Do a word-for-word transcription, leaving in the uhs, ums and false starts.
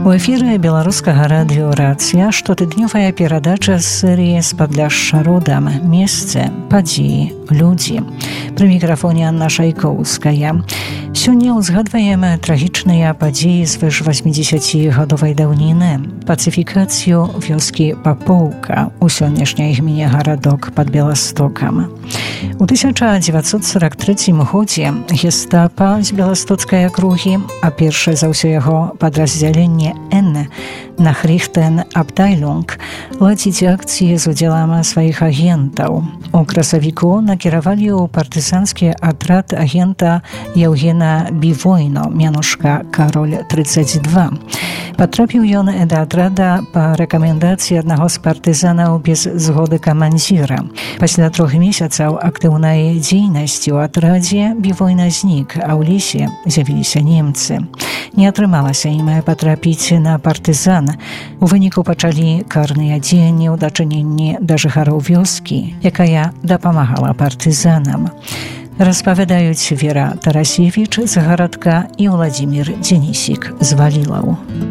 У эфіры беларускага радыё «Рацыя» штотыднёвая перадача з серыі «Спадляшша родам. Месцы, падзеі, людзі». Пры мікрафоне Анна Шайкоўская. Сёння ўзгадваем трагічныя падзеі звыш васьмідзесяцігадовай даўніны. Пацыфікацыю вёскі Папоўка у сённяшняй гміне гарадок пад Беластокам. У тысяча дзевяцьсот сорок трэцім годзе гестапа з беластоцкай акругі, а першае за ўсё яго падраздзяленне Н Nachrichten Abteilung ладзіць акцыі з удзелам сваіх агентаў. У красавіку накіравалі ў партызанскі атрад агента Яўгена Бівойно, мянушка Кароль трыццаць два. Патрапіў ён да атрада па рэкамендацыі аднаго з партызанаў без згоды камандзіра. Пасля трох месяцаў актыўнай дзейнасці ў атрадзе Бівойна знік, а ў лесе з'явіліся немцы. Не атрымалася ім патрапіць на партызан. У выніку пачалі карныя дзеянні ў дачыненні да жыхароў вёскі, якая дапамагала партызанам. Распавядаюць Вера Тарасевіч з гарадка і Владзімір Дзенісік з Валілаў.